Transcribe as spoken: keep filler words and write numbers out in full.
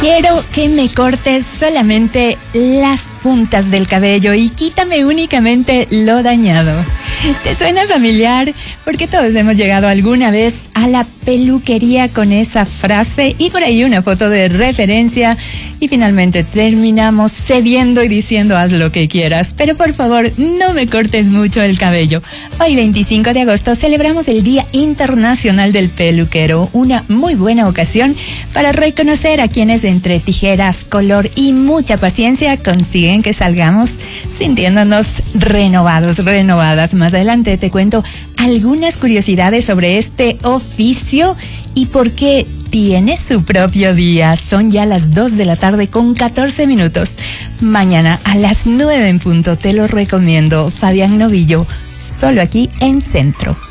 Quiero que me cortes solamente las puntas del cabello y quítame únicamente lo dañado. ¿Te suena familiar? Porque todos hemos llegado alguna vez a la peluquería con esa frase y por ahí una foto de referencia y finalmente terminamos cediendo y diciendo haz lo que quieras, pero por favor no me cortes mucho el cabello. Hoy veinticinco de agosto celebramos el Día Internacional del Peluquero, una muy buena ocasión para reconocer a quienes entre tijeras, color y mucha paciencia consiguen que salgamos sintiéndonos renovados, renovadas. Más adelante te cuento algunas curiosidades sobre este oficio y por qué tiene su propio día. Son ya las dos de la tarde con catorce minutos. Mañana a las nueve en punto te lo recomiendo. Fabián Novillo, solo aquí en Centro.